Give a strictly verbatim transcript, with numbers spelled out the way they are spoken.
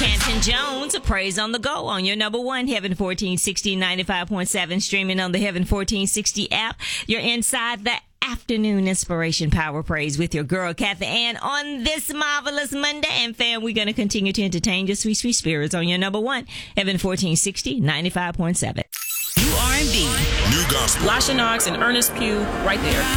Canton Jones, Praise on the Go on your number one, Heaven fourteen sixty, ninety-five point seven, streaming on the Heaven fourteen sixty app. You're inside the afternoon inspiration power praise with your girl Kathy Ann on this marvelous Monday. And fam, we're going to continue to entertain your sweet, sweet spirits on your number one, Heaven fourteen sixty, ninety-five point seven. New R and B. New gospel. Lasha Knox and Ernest Pugh right there.